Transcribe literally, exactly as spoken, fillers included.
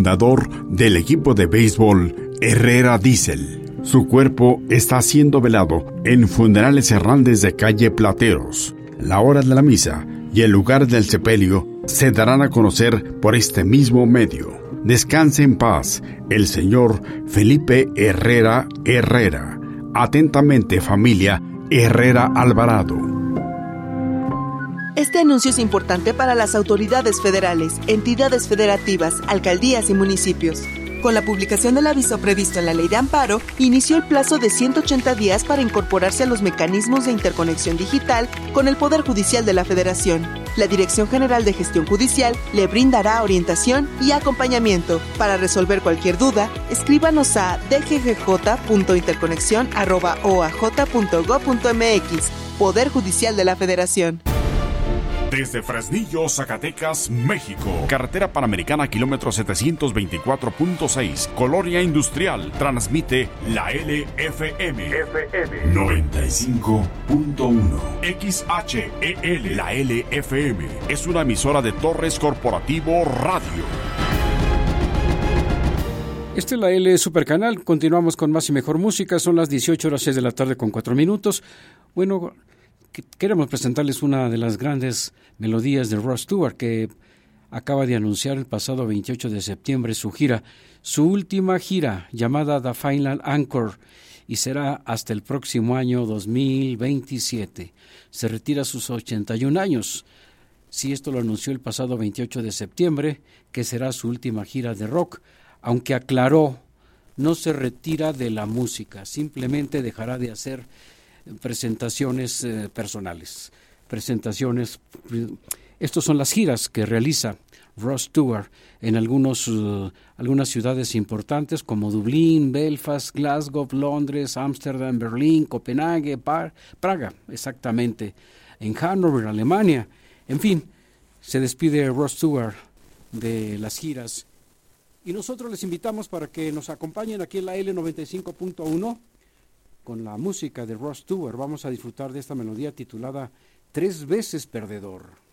fundador del equipo de béisbol Herrera Diesel. Su cuerpo está siendo velado en Funerales Hernández de calle Plateros. La hora de la misa y el lugar del sepelio se darán a conocer por este mismo medio. Descanse en paz el señor Felipe Herrera Herrera. Atentamente, familia Herrera Alvarado. Este anuncio es importante para las autoridades federales, entidades federativas, alcaldías y municipios. Con la publicación del aviso previsto en la Ley de Amparo, inició el plazo de ciento ochenta días para incorporarse a los mecanismos de interconexión digital con el Poder Judicial de la Federación. La Dirección General de Gestión Judicial le brindará orientación y acompañamiento. Para resolver cualquier duda, escríbanos a d g g j punto interconexión arroba o a j punto gob punto m x. Poder Judicial de la Federación. Desde Fresnillo, Zacatecas, México. Carretera Panamericana, kilómetro setecientos veinticuatro punto seis. Colonia Industrial. Transmite la L F M. F M noventa y cinco punto uno. X H E L. La L F M es una emisora de Torres Corporativo Radio. Esta es la L Supercanal. Continuamos con más y mejor música. Son las dieciocho horas seis de la tarde con cuatro minutos. Bueno, queremos presentarles una de las grandes melodías de Rod Stewart, que acaba de anunciar el pasado veintiocho de septiembre su gira, su última gira llamada The Final Anchor, y será hasta el próximo año dos mil veintisiete. Se retira a sus ochenta y un años. Sí, esto lo anunció el pasado veintiocho de septiembre, que será su última gira de rock, aunque aclaró, no se retira de la música, simplemente dejará de hacer presentaciones eh, personales, presentaciones. Estas son las giras que realiza Rod Stewart en algunos, uh, algunas ciudades importantes como Dublín, Belfast, Glasgow, Londres, Ámsterdam, Berlín, Copenhague, Par- Praga, exactamente, en Hannover, Alemania. En fin, se despide Rod Stewart de las giras y nosotros les invitamos para que nos acompañen aquí en la L noventa y cinco punto uno. Con la música de Rod Stewart. Vamos a disfrutar de esta melodía titulada Tres veces perdedor.